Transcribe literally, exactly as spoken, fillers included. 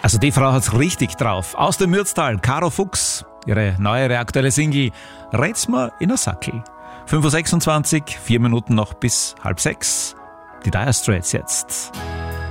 Also die Frau hat's richtig drauf. Aus dem Mürztal, Caro Fuchs. Ihre neuere aktuelle Single Rät's mir in a Sackel. fünf Uhr sechsundzwanzig, vier Minuten noch bis halb sechs. Die Dire Straits jetzt.